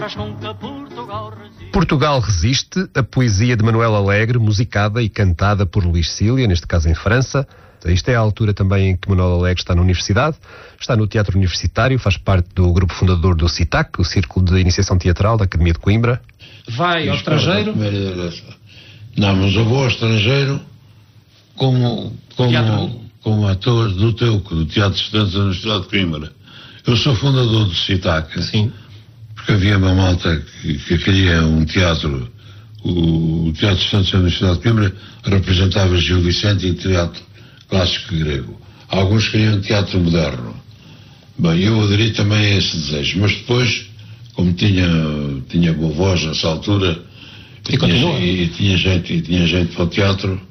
Portugal Resiste, a poesia de Manuel Alegre, musicada e cantada por Luís Cília, neste caso em França. Isto é a altura também em que Manuel Alegre está na universidade, está no Teatro Universitário, faz parte do grupo fundador do CITAC, o Círculo de Iniciação Teatral da Academia de Coimbra. Vai ao estrangeiro? Não, mas eu vou ao estrangeiro como ator do Teatro de Estudantes da Universidade de Coimbra. Eu sou fundador do CITAC. Sim. Porque havia uma malta que queria um teatro. O Teatro de Estudantes da Universidade de Coimbra representava Gil Vicente e teatro clássico grego. Alguns queriam teatro moderno. Bem, eu aderi também a esse desejo, mas depois, como tinha boa voz nessa altura e tinha gente para o teatro,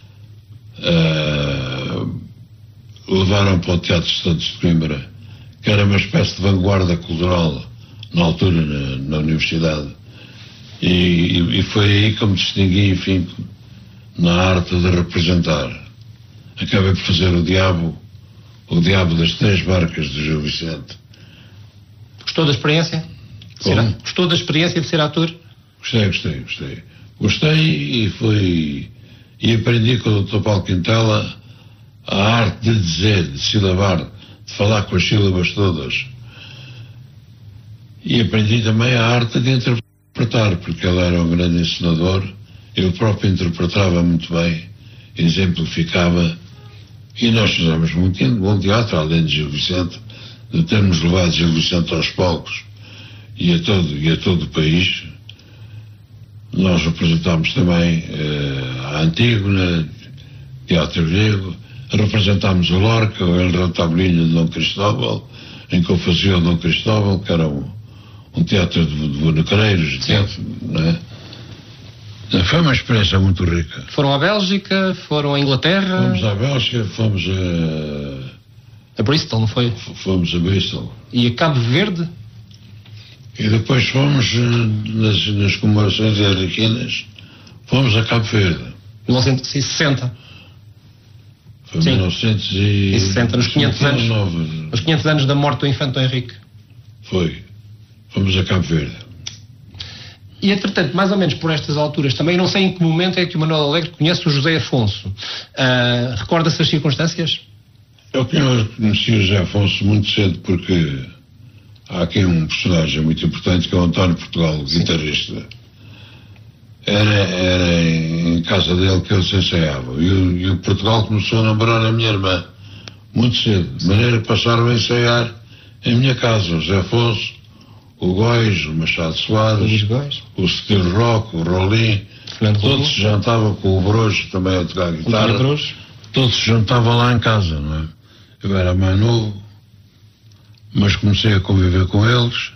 levaram para o Teatro de Estudantes de Coimbra, que era uma espécie de vanguarda cultural na altura na universidade, e foi aí que eu me distingui, enfim, na arte de representar. Acabei por fazer o Diabo das Três Barcas de Gil Vicente. Gostou da experiência? Gostou da experiência de ser ator? Gostei e aprendi com o Dr. Paulo Quintela a arte de dizer, de silabar, de falar com as sílabas todas. E aprendi também a arte de interpretar, porque ele era um grande encenador. Ele próprio interpretava muito bem, exemplificava. E nós fizemos muito bom teatro, além de Gil Vicente, de termos levado Gil Vicente aos palcos e a todo o país. Nós representámos também a Antígona, teatro grego, representámos o Lorca, o El Rantablilho de Dom Cristóbal, em que eu fazia o Dom Cristóbal, que era um teatro de bonecreiros, não é? Foi uma experiência muito rica. Foram à Bélgica, foram à Inglaterra? Fomos à Bélgica, fomos a Bristol, não foi? Fomos a Bristol. E a Cabo Verde? E depois fomos nas comemorações henriquinas, fomos a Cabo Verde. 1960. Foi 1960, nos 500 anos. Nos 500 anos da morte do infante Dom Henrique. Fomos a Cabo Verde. E, entretanto, mais ou menos por estas alturas, também não sei em que momento é que o Manuel Alegre conhece o José Afonso. Recorda-se as circunstâncias? Eu conheci o José Afonso muito cedo, porque há aqui um personagem muito importante que é o António Portugal, o guitarrista. Era em casa dele que eles ensaiavam. E o Portugal começou a namorar a minha irmã muito cedo. De maneira que passaram a ensaiar em minha casa. O José Afonso, o Góis, o Machado Soares, o Steel Rock, o Rolim, todos se jantavam com o Brojo também a tocar guitarra, todos se juntavam lá em casa, não é? Eu era mais novo, mas comecei a conviver com eles.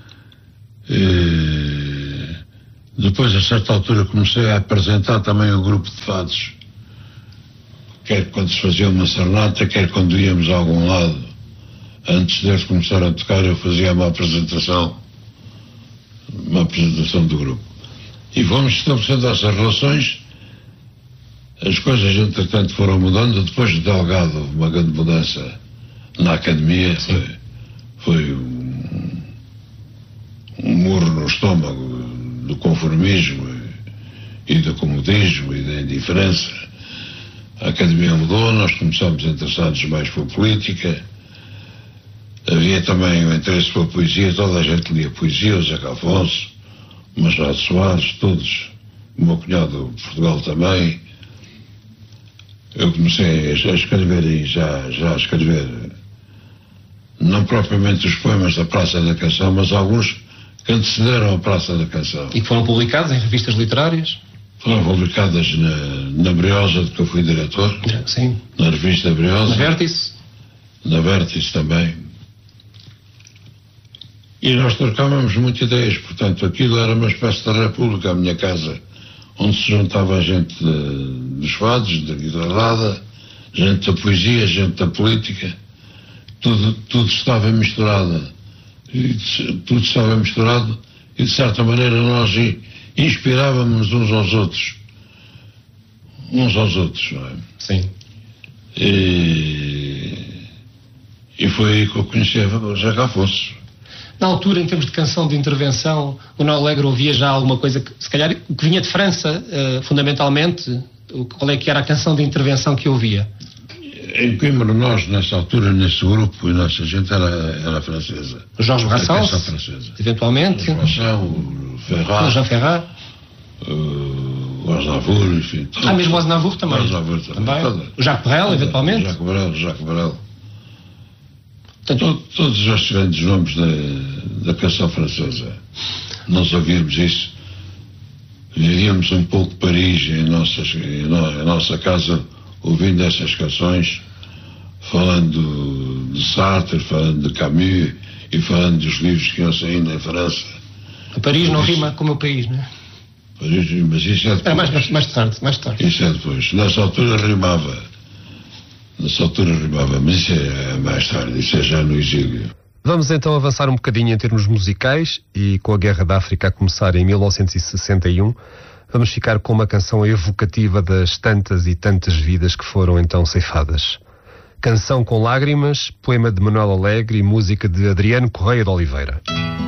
Depois, a certa altura, comecei a apresentar também o grupo de fados, quer quando se fazia uma serenata, quer quando íamos a algum lado. Antes deles começarem a tocar, eu fazia uma apresentação do grupo. E fomos estabelecendo essas relações. As coisas, entretanto, foram mudando. Depois de Delgado, houve uma grande mudança na academia. Foi um murro no estômago do conformismo e do comodismo e da indiferença. A academia mudou, nós começámos interessados mais pela política. Havia também o interesse pela poesia, toda a gente lia poesia, o Zeca Afonso, o Machado Soares, todos, o meu cunhado de Portugal também. Eu comecei a escrever e já a escrever, não propriamente os poemas da Praça da Canção, mas alguns que antecederam a Praça da Canção. E que foram publicados em revistas literárias? Foram publicadas na Briosa, de que eu fui diretor. Sim. Na revista Briosa. Na Vértice? Na Vértice também. E nós trocávamos muitas ideias, portanto, aquilo era uma espécie de república, a minha casa, onde se juntava a gente dos fados, da guitarrada, gente da poesia, gente da política, tudo estava misturado. Tudo estava misturado e, de certa maneira, nós inspirávamos uns aos outros, não é? Sim. E foi aí que eu conheci o Zeca Afonso. Na altura, em termos de canção de intervenção, o Manuel Alegre ouvia já alguma coisa que, se calhar, o que vinha de França, fundamentalmente, qual é que era a canção de intervenção que ouvia? Em Coimbra, nós, nessa altura, nesse grupo, a nossa gente era francesa. O Jorge Brassens, francesa. Eventualmente. O Brassens, o Ferrat. O Jean Ferrat. O Aznavour, enfim. Mesmo o Aznavour também. O Aznavour também. O Jacques Brel, eventualmente. Jacques Brel. Todos os grandes nomes da canção francesa. Nós ouvíamos isso. Vivíamos um pouco Paris em nossa casa, ouvindo essas canções, falando de Sartre, falando de Camus e falando dos livros que iam saindo em França. A Paris não rima com o meu país, não é? Paris, mas isso é depois. Mais tarde. Isso é depois. Nessa altura rimava, mas isso é mais tarde, isso é já no exílio. Vamos então avançar um bocadinho em termos musicais e com a Guerra da África a começar em 1961, vamos ficar com uma canção evocativa das tantas e tantas vidas que foram então ceifadas. Canção com lágrimas, poema de Manuel Alegre e música de Adriano Correia de Oliveira.